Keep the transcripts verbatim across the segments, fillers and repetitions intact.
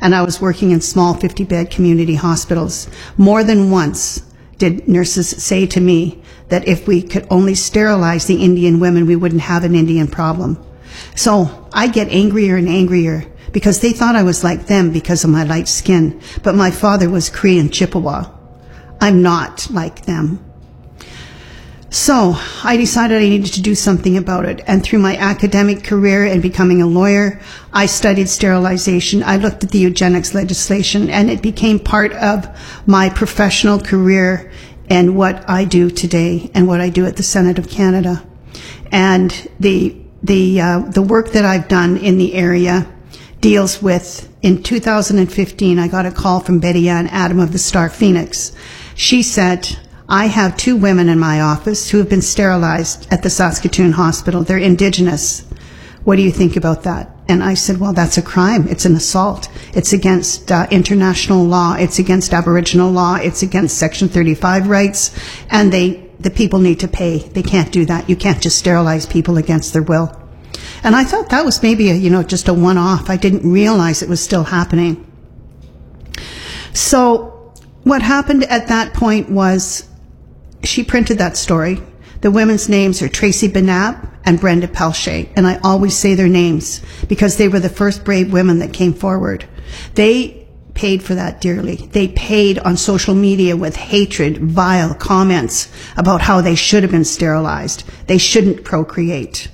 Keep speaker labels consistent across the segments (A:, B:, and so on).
A: and I was working in small fifty-bed community hospitals. More than once did nurses say to me that if we could only sterilize the Indian women, we wouldn't have an Indian problem. So I get angrier and angrier because they thought I was like them because of my light skin, but my father was Cree and Chippewa. I'm not like them. So I decided I needed to do something about it. And through my academic career and becoming a lawyer, I studied sterilization. I looked at the eugenics legislation, and it became part of my professional career and what I do today and what I do at the Senate of Canada. And the the uh, the work that I've done in the area deals with, in two thousand fifteen, I got a call from Betty Ann Adam of the Star Phoenix. She said, I have two women in my office who have been sterilized at the Saskatoon Hospital. They're Indigenous. What do you think about that? And I said, well, that's a crime. It's an assault. It's against uh, international law. It's against Aboriginal law. It's against Section thirty-five rights. And they, the people need to pay. They can't do that. You can't just sterilize people against their will. And I thought that was maybe a, you know, just a one-off. I didn't realize it was still happening. So what happened at that point was, she printed that story. The women's names are Tracy Benab and Brenda Pelche, and I always say their names because they were the first brave women that came forward. They paid for that dearly. They paid on social media with hatred, vile comments about how they should have been sterilized. They shouldn't procreate.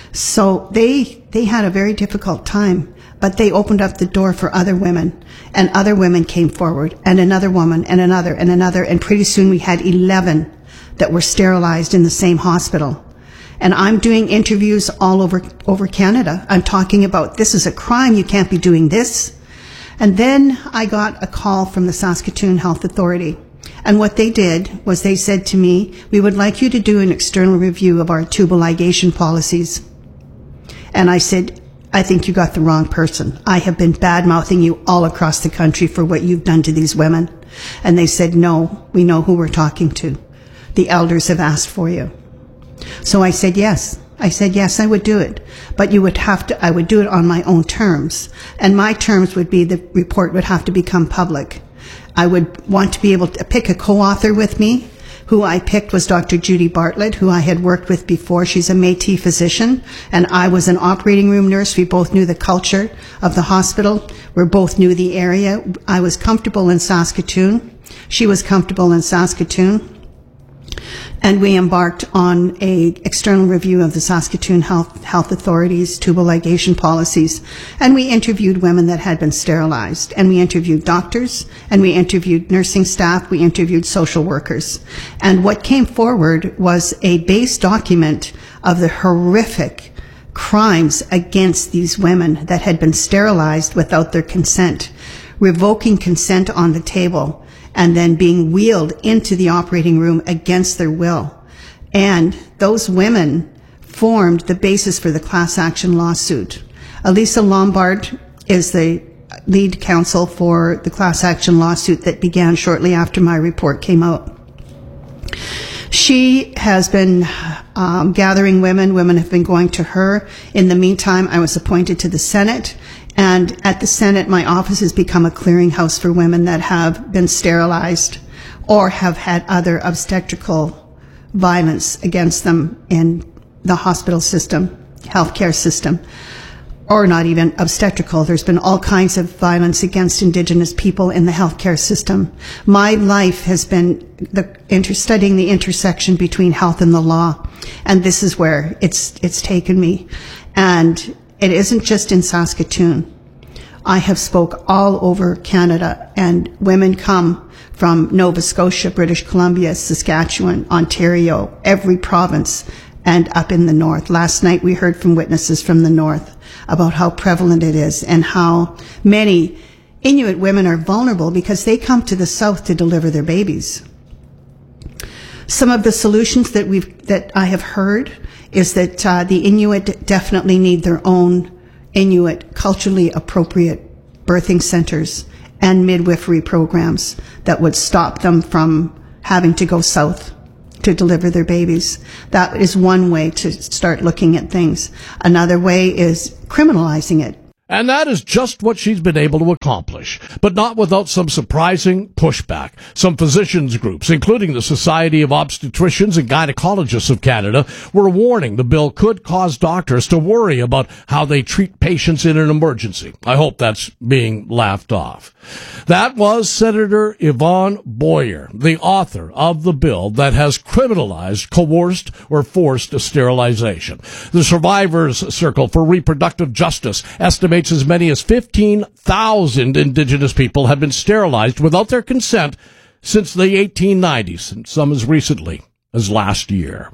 A: So they they had a very difficult time, but they opened up the door for other women, and other women came forward, and another woman, and another, and another, and pretty soon we had eleven that were sterilized in the same hospital. And I'm doing interviews all over, over Canada. I'm talking about, this is a crime, you can't be doing this. And then I got a call from the Saskatoon Health Authority. And what they did was they said to me, we would like you to do an external review of our tubal ligation policies. And I said, I think you got the wrong person. I have been bad-mouthing you all across the country for what you've done to these women. And they said, no, we know who we're talking to. The elders have asked for you. So I said, yes. I said, yes, I would do it. But you would have to, I would do it on my own terms. And my terms would be the report would have to become public. I would want to be able to pick a co-author with me. Who I picked was Doctor Judy Bartlett, who I had worked with before. She's a Métis physician, and I was an operating room nurse. We both knew the culture of the hospital. We both knew the area. I was comfortable in Saskatoon. She was comfortable in Saskatoon. And we embarked on a external review of the Saskatoon Health, Health Authority's tubal ligation policies. And we interviewed women that had been sterilized. And we interviewed doctors, and we interviewed nursing staff, we interviewed social workers. And what came forward was a base document of the horrific crimes against these women that had been sterilized without their consent, revoking consent on the table, and then being wheeled into the operating room against their will. And those women formed the basis for the class action lawsuit. Elisa Lombard is the lead counsel for the class action lawsuit that began shortly after my report came out. She has been um, gathering women. Women have been going to her. In the meantime, I was appointed to the Senate. And at the Senate, my office has become a clearinghouse for women that have been sterilized or have had other obstetrical violence against them in the hospital system, healthcare system, or not even obstetrical. There's been all kinds of violence against Indigenous people in the healthcare system. My life has been the inter- studying the intersection between health and the law, and this is where it's it's taken me. And it isn't just in Saskatoon. I have spoke all over Canada, and women come from Nova Scotia, British Columbia, Saskatchewan, Ontario, every province, and up in the north. Last night we heard from witnesses from the north about how prevalent it is and how many Inuit women are vulnerable because they come to the south to deliver their babies. Some of the solutions that we've that I have heard is that uh, the Inuit definitely need their own Inuit culturally appropriate birthing centers and midwifery programs that would stop them from having to go south to deliver their babies. That is one way to start looking at things. Another way is criminalizing it.
B: And that is just what she's been able to accomplish, but not without some surprising pushback. Some physicians groups, including the Society of Obstetricians and Gynecologists of Canada, were warning the bill could cause doctors to worry about how they treat patients in an emergency. I hope that's being laughed off. That was Senator Yvonne Boyer, the author of the bill that has criminalized coerced or forced sterilization. The Survivors Circle for Reproductive Justice estimates as many as fifteen thousand Indigenous people have been sterilized without their consent since the eighteen nineties, and some as recently as last year.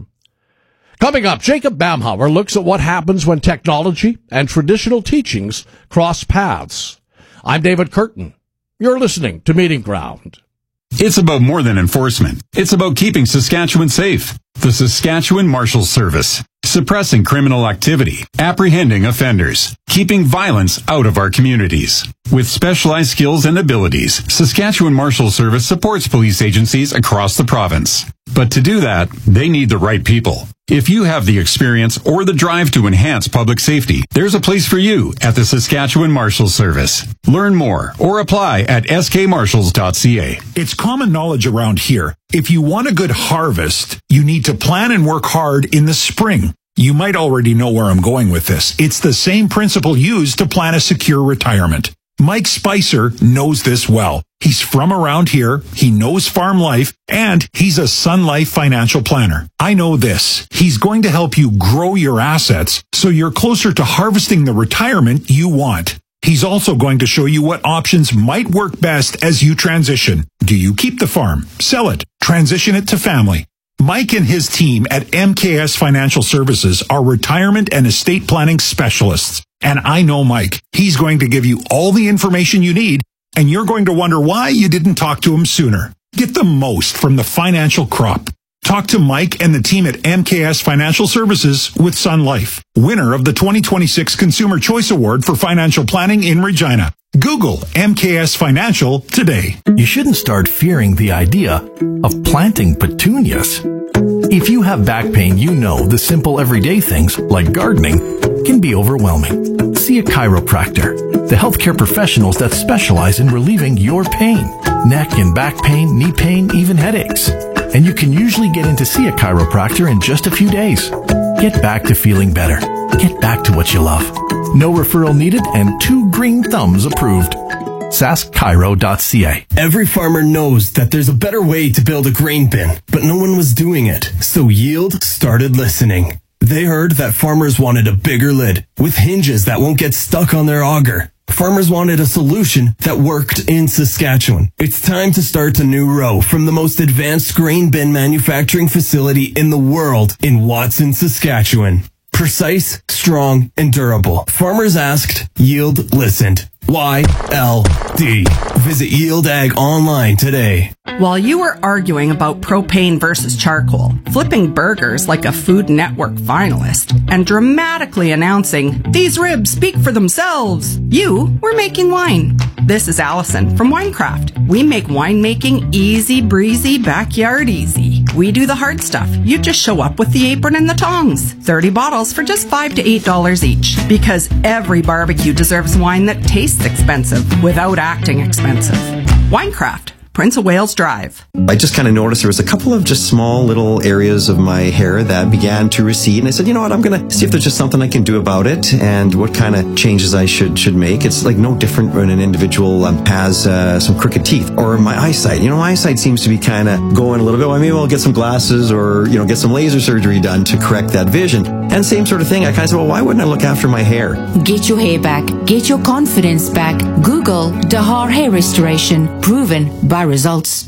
B: Coming up, Jacob Bamhauer looks at what happens when technology and traditional teachings cross paths. I'm David Curtin. You're listening to Meeting Ground.
C: It's about more than enforcement. It's about keeping Saskatchewan safe. The Saskatchewan Marshals Service. Suppressing criminal activity, apprehending offenders, keeping violence out of our communities. With specialized skills and abilities, Saskatchewan Marshals Service supports police agencies across the province. But to do that, they need the right people. If you have the experience or the drive to enhance public safety, there's a place for you at the Saskatchewan Marshals Service. Learn more or apply at s k marshals dot c a.
D: It's common knowledge around here. If you want a good harvest, you need to plan and work hard in the spring. You might already know where I'm going with this. It's the same principle used to plan a secure retirement. Mike Spicer knows this well. He's from around here, he knows farm life, and he's a Sun Life financial planner. I know this. He's going to help you grow your assets so you're closer to harvesting the retirement you want. He's also going to show you what options might work best as you transition. Do you keep the farm, sell it, transition it to family? Mike and his team at M K S Financial Services are retirement and estate planning specialists. And I know Mike. He's going to give you all the information you need, and you're going to wonder why you didn't talk to him sooner. Get the most from the financial crop. Talk to Mike and the team at M K S Financial Services with Sun Life, winner of the twenty twenty-six Consumer Choice Award for Financial Planning in Regina. Google M K S Financial today.
E: You shouldn't start fearing the idea of planting petunias. If you have back pain, you know the simple everyday things, like gardening, can be overwhelming. See a chiropractor, the healthcare professionals that specialize in relieving your pain, neck and back pain, knee pain, even headaches. And you can usually get in to see a chiropractor in just a few days. Get back to feeling better. Get back to what you love. No referral needed and two green thumbs approved. sask chiro dot c a.
F: Every farmer knows that there's a better way to build a grain bin, but no one was doing it. So Yield started listening. They heard that farmers wanted a bigger lid with hinges that won't get stuck on their auger. Farmers wanted a solution that worked in Saskatchewan. It's time to start a new row from the most advanced grain bin manufacturing facility in the world in Watson, Saskatchewan. Precise, strong, and durable. Farmers asked, Yield listened. Y L D. Visit Yield Ag online today.
G: While you were arguing about propane versus charcoal, flipping burgers like a Food Network finalist, and dramatically announcing, these ribs speak for themselves, you were making wine. This is Allison from Winecraft. We make winemaking easy breezy, backyard easy. We do the hard stuff. You just show up with the apron and the tongs. thirty bottles for just five to eight dollars each. Because every barbecue deserves wine that tastes expensive without acting expensive. Winecraft. Prince of Wales Drive.
H: I just kind of noticed there was a couple of just small little areas of my hair that began to recede, and I said, you know what, I'm going to see if there's just something I can do about it and what kind of changes I should should make. It's like no different when an individual um, has uh, some crooked teeth or my eyesight. You know, my eyesight seems to be kind of going a little bit. Well, maybe I'll get some glasses or, you know, get some laser surgery done to correct that vision. And same sort of thing. I kind of said, well, why wouldn't I look after my hair?
I: Get your hair back. Get your confidence back. Google Dahar Hair Restoration. Proven by results.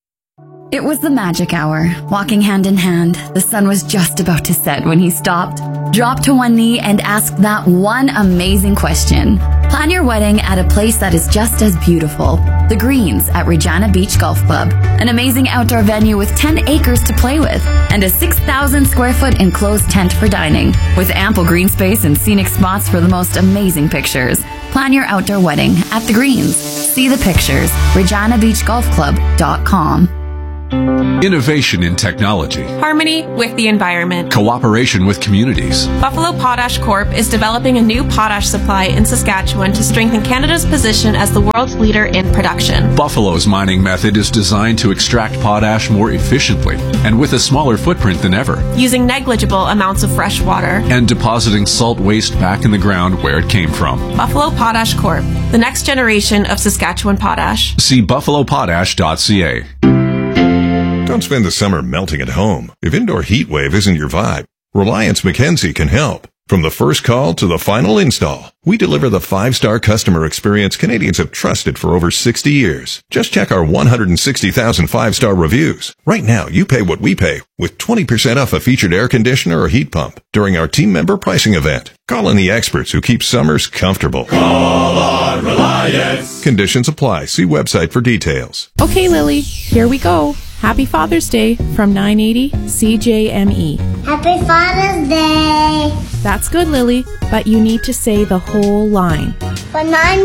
J: It was the magic hour. Walking hand in hand, the sun was just about to set when he stopped, dropped to one knee, and asked that one amazing question. Plan your wedding at a place that is just as beautiful. The Greens at Regina Beach Golf Club. An amazing outdoor venue with ten acres to play with and a six thousand square foot enclosed tent for dining. With ample green space and scenic spots for the most amazing pictures. Plan your outdoor wedding at The Greens. See the pictures. regina beach golf club dot com.
K: Innovation in technology.
L: Harmony with the environment.
K: Cooperation with communities.
L: Buffalo Potash Corp is developing a new potash supply in Saskatchewan to strengthen Canada's position as the world's leader in production.
K: Buffalo's mining method is designed to extract potash more efficiently and with a smaller footprint than ever,
L: using negligible amounts of fresh water
K: and depositing salt waste back in the ground where it came from.
L: Buffalo Potash Corp, the next generation of Saskatchewan potash.
K: See buffalo potash dot c a.
M: Don't spend the summer melting at home. If indoor heat wave isn't your vibe, Reliance Mackenzie can help. From the first call to the final install, we deliver the five-star customer experience Canadians have trusted for over sixty years. Just check our one hundred sixty thousand five-star reviews. Right now, you pay what we pay with twenty percent off a featured air conditioner or heat pump during our team member pricing event. Call in the experts who keep summers comfortable.
N: Call on Reliance.
M: Conditions apply. See website for details.
O: Okay, Lily, here we go. Happy Father's Day from nine eighty C J M E.
P: Happy Father's Day.
O: That's good, Lily, but you need to say the whole line.
P: For nine